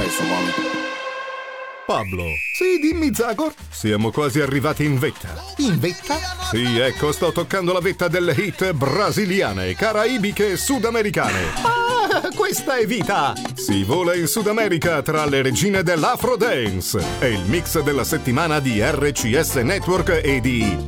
questo, mami. Pablo. Sì, dimmi, Zagor. Siamo quasi arrivati in vetta. In vetta? Sì, ecco, sto toccando la vetta delle hit brasiliane, caraibiche e sudamericane. Ah, questa è vita! Si vola in Sud America tra le regine dell'Afro Dance. È il mix della settimana di RCS Network e di